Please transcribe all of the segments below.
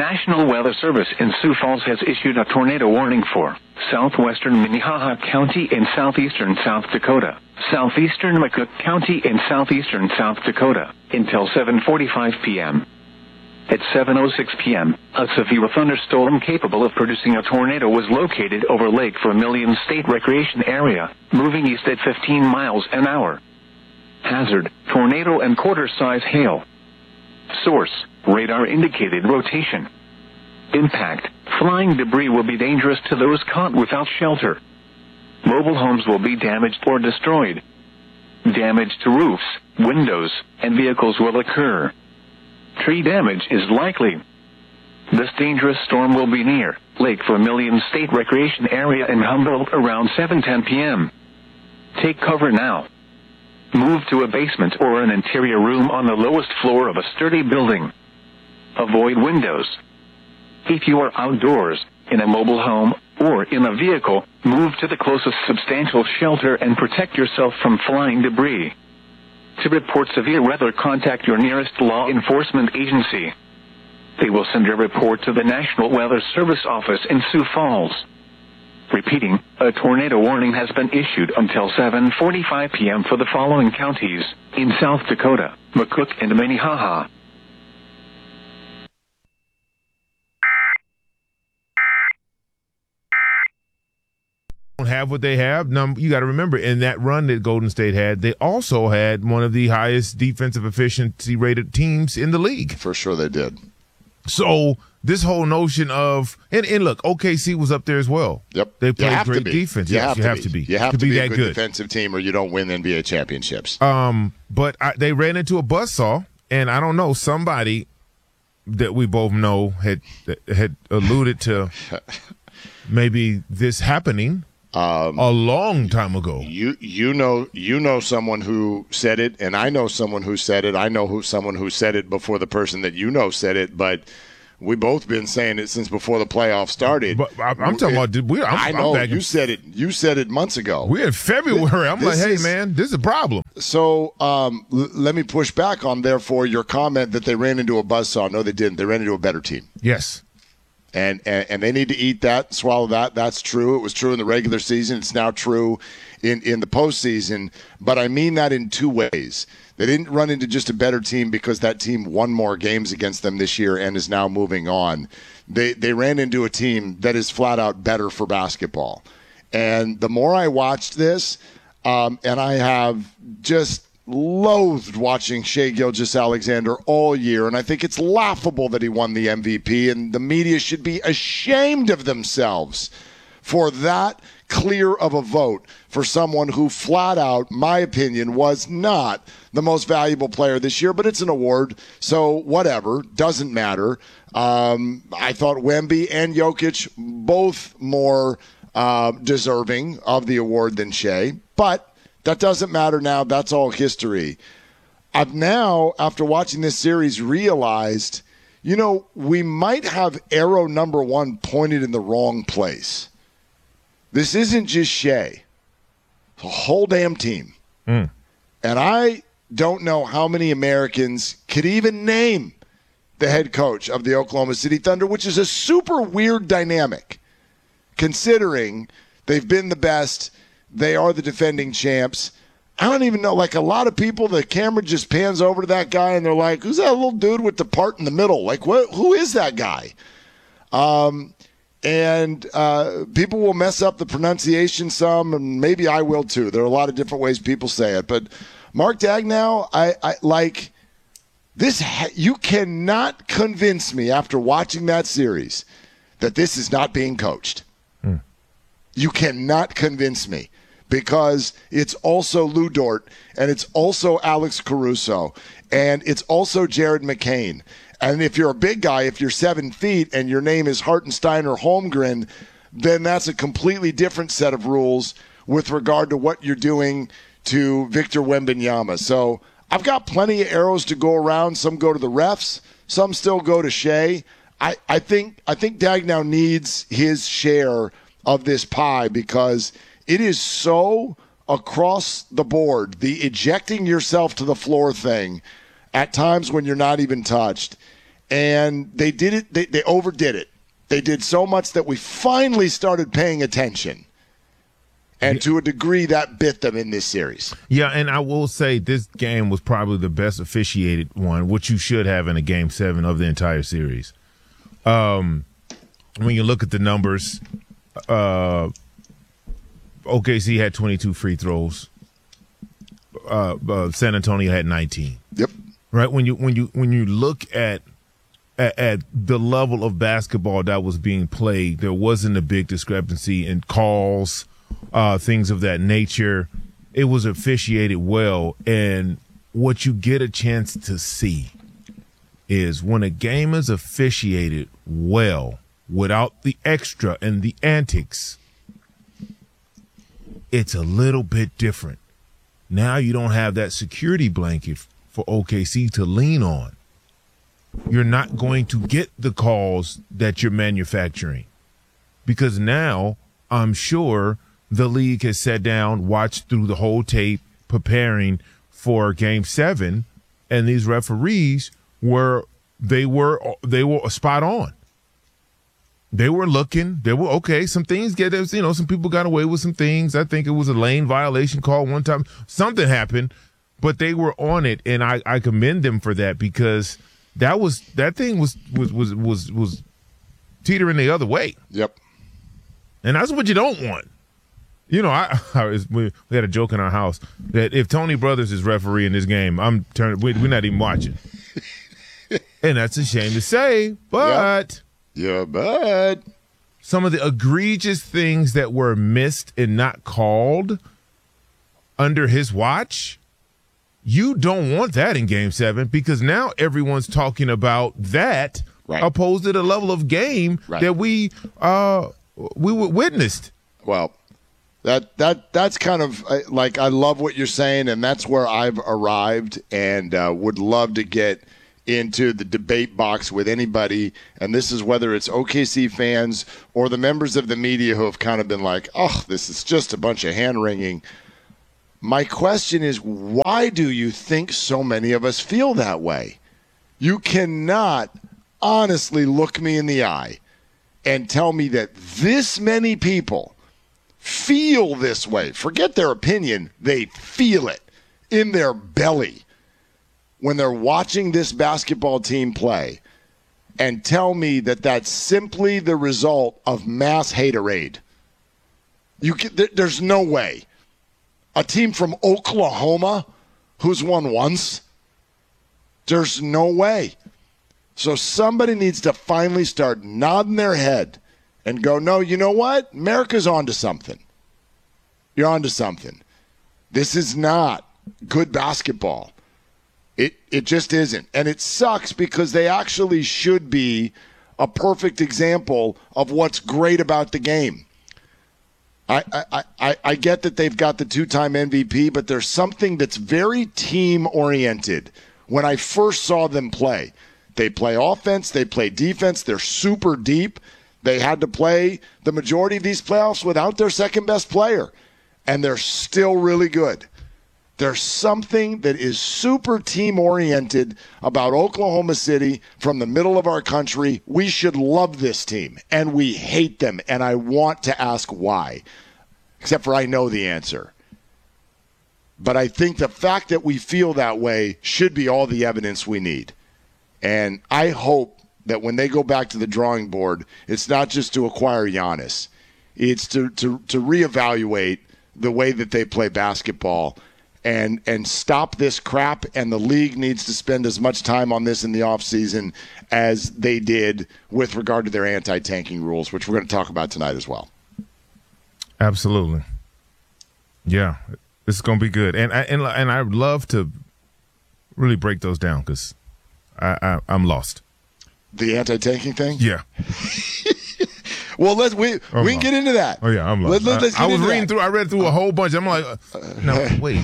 National Weather Service in Sioux Falls has issued a tornado warning for southwestern Minnehaha County in southeastern South Dakota, southeastern McCook County in southeastern South Dakota, until 7:45 p.m. At 7:06 p.m., a severe thunderstorm capable of producing a tornado was located over Lake Vermilion State Recreation Area, moving east at 15 miles an hour. Hazard, tornado and quarter-size hail. Source, radar indicated rotation. Impact, flying debris will be dangerous to those caught without shelter. Mobile homes will be damaged or destroyed. Damage to roofs, windows, and vehicles will occur. Tree damage is likely. This dangerous storm will be near Lake Vermilion State Recreation Area in Humboldt around 7:10 p.m. Take cover now. Move to a basement or an interior room on the lowest floor of a sturdy building. Avoid windows. If you are outdoors, in a mobile home, or in a vehicle, move to the closest substantial shelter and protect yourself from flying debris. To report severe weather, contact your nearest law enforcement agency. They will send a report to the National Weather Service office in Sioux Falls. Repeating, a tornado warning has been issued until 7:45 p.m. for the following counties in South Dakota, McCook and Minnehaha. Have what they have. Now, you got to remember, in that run that Golden State had, they also had one of the highest defensive efficiency rated teams in the league. For sure they did. So this whole notion of and look, OKC was up there as well. Yep. They played great defense. You have to be. You have to be a that good defensive team or you don't win NBA championships. But they ran into a buzzsaw, and I don't know, somebody that we both know had alluded to maybe this happening a long time ago. You know someone who said it, and I know someone who said it. I know someone who said it before the person that you know said it, but we both been saying it since before the playoffs started. But I'm talking about. I know you said it. You said it months ago. We're in February. I'm like, hey man, this is a problem. So let me push back on therefore your comment that they ran into a buzzsaw. No, they didn't. They ran into a better team. Yes. And they need to eat that, swallow that. That's true. It was true in the regular season. It's now true in the postseason. But I mean that in two ways. They didn't run into just a better team because that team won more games against them this year and is now moving on. They ran into a team that is flat out better for basketball. And the more I watched this, and I have just loathed watching Shai Gilgeous-Alexander all year, and I think it's laughable that he won the MVP, and the media should be ashamed of themselves for that clear of a vote for someone who flat out, my opinion, was not the most valuable player this year, but it's an award, so whatever, doesn't matter. I thought Wemby and Jokic both more deserving of the award than Shai, but that doesn't matter now. That's all history. I've now, after watching this series, realized, we might have arrow number one pointed in the wrong place. This isn't just Shai. It's a whole damn team. And I don't know how many Americans could even name the head coach of the Oklahoma City Thunder, which is a super weird dynamic, considering they've been the best. They are the defending champs. I don't even know. Like, a lot of people, the camera just pans over to that guy, and they're like, who's that little dude with the part in the middle? Like, who is that guy? And people will mess up the pronunciation some, and maybe I will too. There are a lot of different ways people say it. But Mark Daigneault, I like this. You cannot convince me after watching that series that this is not being coached. You cannot convince me. Because it's also Lou Dort, and it's also Alex Caruso, and it's also Jared McCain. And if you're a big guy, if you're 7 feet and your name is Hartenstein or Holmgren, then that's a completely different set of rules with regard to what you're doing to Victor Wembanyama. So I've got plenty of arrows to go around. Some go to the refs. Some still go to Shai. I think Daigneault needs his share of this pie because it is so across the board, the ejecting yourself to the floor thing at times when you're not even touched. and they did it. They overdid it. They did so much that we finally started paying attention. And to a degree, that bit them in this series. Yeah, and I will say this game was probably the best officiated one, which you should have in a Game 7 of the entire series. When you look at the numbers, OKC had 22 free throws. San Antonio had 19. Yep. Right. When you look at the level of basketball that was being played, there wasn't a big discrepancy in calls, things of that nature. It was officiated well, and what you get a chance to see is when a game is officiated well, without the extra and the antics, it's a little bit different. Now you don't have that security blanket for OKC to lean on. You're not going to get the calls that you're manufacturing, because now I'm sure the league has sat down, watched through the whole tape, preparing for Game 7, and these referees were spot on. They were looking. They were okay. Some things some people got away with some things. I think it was a lane violation call one time. Something happened, but they were on it, and I commend them for that, because that thing was teetering the other way. Yep. And that's what you don't want. We had a joke in our house that if Tony Brothers is referee in this game, we're not even watching. And that's a shame to say, but. Yep. Yeah, but some of the egregious things that were missed and not called under his watch, you don't want that in Game 7, because now everyone's talking about that, right, opposed to the level of game, right, that we witnessed. Well, that's kind of like, I love what you're saying, and that's where I've arrived, and would love to get into the debate box with anybody, and this is whether it's OKC fans or the members of the media who have kind of been like, oh, this is just a bunch of hand-wringing. My question is, why do you think so many of us feel that way? You cannot honestly look me in the eye and tell me that this many people feel this way. Forget their opinion. They feel it in their belly when they're watching this basketball team play, and tell me that that's simply the result of mass haterade. There's no way. A team from Oklahoma who's won once? There's no way. So somebody needs to finally start nodding their head and go, no, you know what? America's onto something. You're onto something. This is not good basketball. It just isn't. And it sucks, because they actually should be a perfect example of what's great about the game. I get that they've got the two-time MVP, but there's something that's very team-oriented. When I first saw them play, they play offense, they play defense, they're super deep. They had to play the majority of these playoffs without their second-best player, and they're still really good. There's something that is super team-oriented about Oklahoma City from the middle of our country. We should love this team, and we hate them, and I want to ask why, except for I know the answer. But I think the fact that we feel that way should be all the evidence we need. And I hope that when they go back to the drawing board, it's not just to acquire Giannis. It's to reevaluate the way that they play basketball and stop this crap, and the league needs to spend as much time on this in the offseason as they did with regard to their anti-tanking rules, which we're going to talk about tonight as well. Absolutely. Yeah, this is going to be good. And I'd love to really break those down, because I'm lost. The anti-tanking thing? Yeah. Well, we can get into that. Oh yeah, I'm lost. I read through a whole bunch. I'm like, no, wait.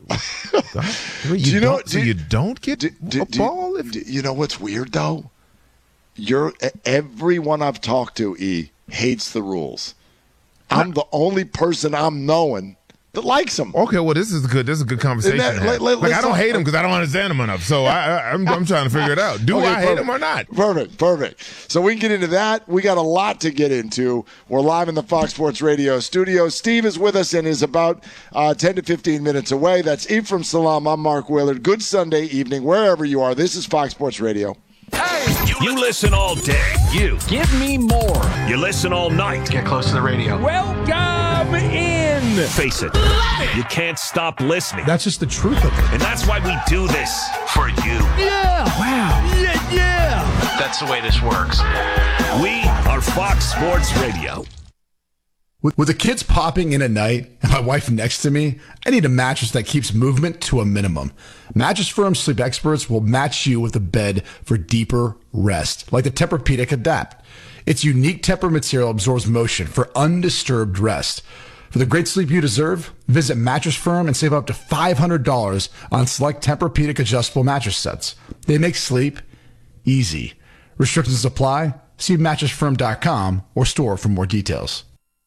You don't get a ball? You know what's weird though? Everyone I've talked to, hates the rules. I'm the only person I'm knowing that likes him. Okay, well, this is good. This is a good conversation. I don't hate him because I don't understand him enough. So I'm trying to figure it out. Do I hate him or not? Perfect. So we can get into that. We got a lot to get into. We're live in the Fox Sports Radio studio. Steve is with us and is about 10 to 15 minutes away. That's Ephraim Salam. I'm Mark Willard. Good Sunday evening, wherever you are. This is Fox Sports Radio. Hey, you listen all day. You give me more. You listen all night. Get close to the radio. Welcome in. Face it, you can't stop listening. That's just the truth of it. And that's why we do this for you. Yeah. Wow. Yeah. That's the way this works. We are Fox Sports Radio. With the kids popping in at night and my wife next to me, I need a mattress that keeps movement to a minimum. Mattress Firm Sleep Experts will match you with a bed for deeper rest, like the Tempur-Pedic Adapt. Its unique Tempur material absorbs motion for undisturbed rest. For the great sleep you deserve, visit Mattress Firm and save up to $500 on select Tempur-Pedic adjustable mattress sets. They make sleep easy. Restrictions apply. See mattressfirm.com or store for more details.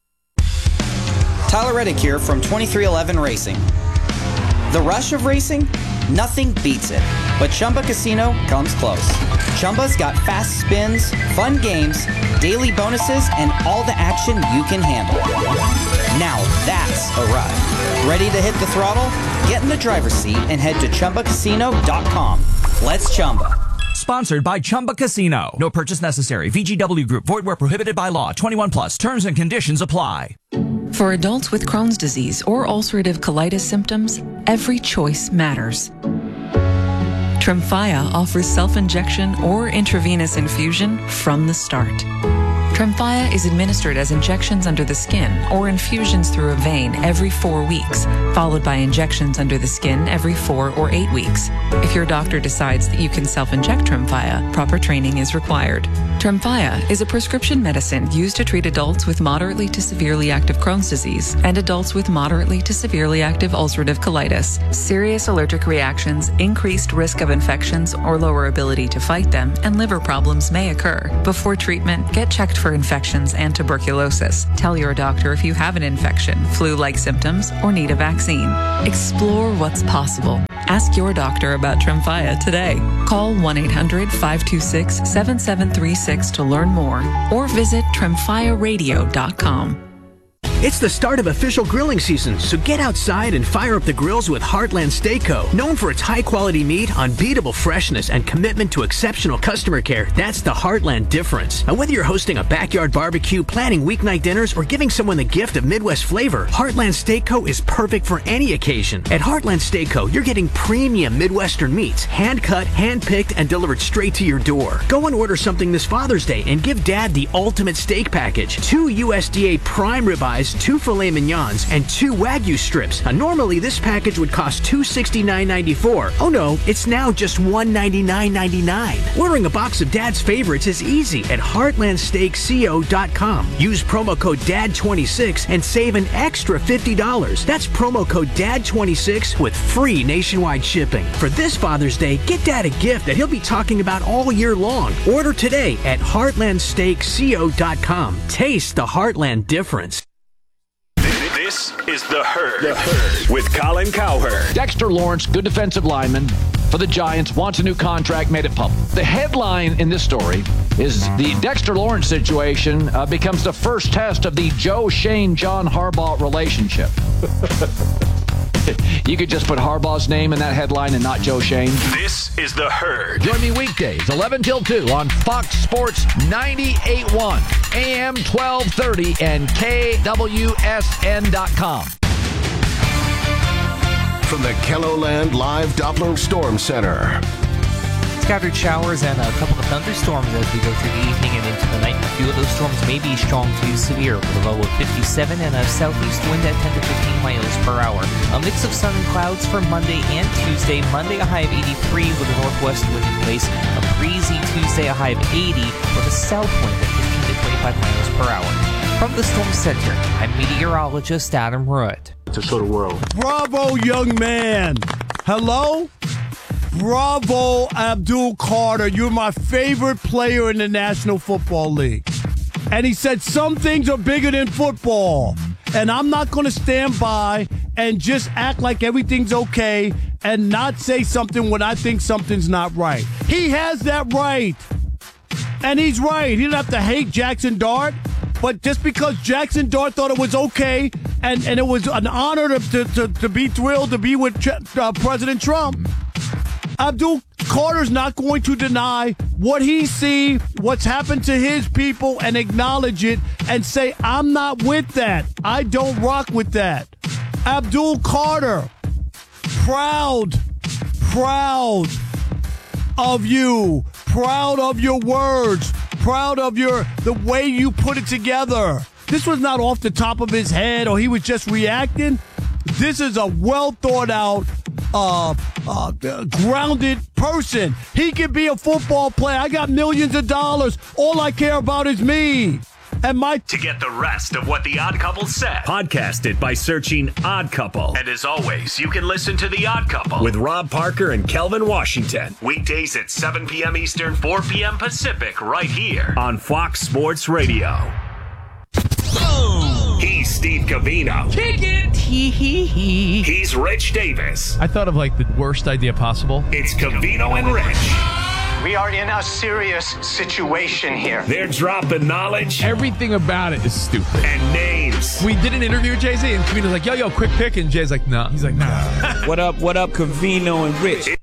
Tyler Reddick here from 2311 Racing. The rush of racing? Nothing beats it. But Chumba Casino comes close. Chumba's got fast spins, fun games, daily bonuses, and all the action you can handle. Now that's a ride. Ready to hit the throttle? Get in the driver's seat and head to ChumbaCasino.com. Let's Chumba. Sponsored by Chumba Casino. No purchase necessary. VGW Group. Void where prohibited by law. 21 plus. Terms and conditions apply. For adults with Crohn's disease or ulcerative colitis symptoms, every choice matters. Tremfya offers self-injection or intravenous infusion from the start. Tremfya is administered as injections under the skin or infusions through a vein every 4 weeks, followed by injections under the skin every 4 or 8 weeks. If your doctor decides that you can self-inject Tremfya, proper training is required. Tremfya is a prescription medicine used to treat adults with moderately to severely active Crohn's disease and adults with moderately to severely active ulcerative colitis. Serious allergic reactions, increased risk of infections or lower ability to fight them, and liver problems may occur. Before treatment, get checked for infections and tuberculosis. Tell your doctor if you have an infection, flu-like symptoms, or need a vaccine. Explore what's possible. Ask your doctor about Tremfya today. Call 1-800-526-7736 to learn more or visit TremfyaRadio.com. It's the start of official grilling season, so get outside and fire up the grills with Heartland Steak Co. Known for its high-quality meat, unbeatable freshness, and commitment to exceptional customer care, that's the Heartland difference. And whether you're hosting a backyard barbecue, planning weeknight dinners, or giving someone the gift of Midwest flavor, Heartland Steak Co. is perfect for any occasion. At Heartland Steak Co., you're getting premium Midwestern meats, hand-cut, hand-picked, and delivered straight to your door. Go and order something this Father's Day and give Dad the ultimate steak package. 2 USDA prime ribeyes, 2 filet mignons, and 2 Wagyu strips. Now, normally this package would cost $269.94. Oh no, it's now just $199.99. Ordering a box of Dad's favorites is easy at HeartlandSteakCO.com. Use promo code DAD26 and save an extra $50. That's promo code DAD26 with free nationwide shipping. For this Father's Day, get Dad a gift that he'll be talking about all year long. Order today at HeartlandSteakCO.com. Taste the Heartland difference. This is The Herd with Colin Cowherd. Dexter Lawrence, good defensive lineman for the Giants, wants a new contract, made it public. The headline in this story is the Dexter Lawrence situation becomes the first test of the Joe Shane John Harbaugh relationship. You could just put Harbaugh's name in that headline and not Joe Shane. This is The Herd. Join me weekdays, 11 till 2 on Fox Sports 98.1, AM 1230, and KWSN.com. From the KELOLAND Live Doppler Storm Center. Scattered showers and a couple of thunderstorms as we go through the evening and into the night. A few of those storms may be strong to severe with a low of 57 and a southeast wind at 10 to 15 miles per hour. A mix of sun and clouds for Monday and Tuesday. Monday, a high of 83 with a northwest wind in place. A breezy Tuesday, a high of 80 with a south wind at 15 to 25 miles per hour. From the Storm Center, I'm meteorologist Adam Rudd. To show the world. Bravo, young man. Hello? Bravo, Abdul Carter. You're my favorite player in the National Football League. And he said some things are bigger than football. And I'm not going to stand by and just act like everything's okay and not say something when I think something's not right. He has that right. And he's right. He didn't have to hate Jackson Dart, but just because Jackson Dart thought it was okay and it was an honor to be thrilled to be with President Trump, Abdul Carter's not going to deny what he sees, what's happened to his people, and acknowledge it and say, I'm not with that. I don't rock with that. Abdul Carter, proud of you, proud of your words, proud of the way you put it together. This was not off the top of his head or he was just reacting. This is a well thought out, grounded person. He could be a football player. I got millions of dollars. All I care about is me. And to get the rest of what The Odd Couple said, podcast it by searching Odd Couple. And as always, you can listen to The Odd Couple with Rob Parker and Kelvin Washington. Weekdays at 7 p.m. Eastern, 4 p.m. Pacific, right here on Fox Sports Radio. He's Steve Covino. Kick it! He's Rich Davis. I thought of like the worst idea possible. It's Covino and Rich. We are in a serious situation here. They're dropping knowledge. Everything about it is stupid. And names. We did an interview with Jay-Z, and Covino's like, yo, quick pick. And Jay's like, no. He's like, nah. What up, Covino and Rich?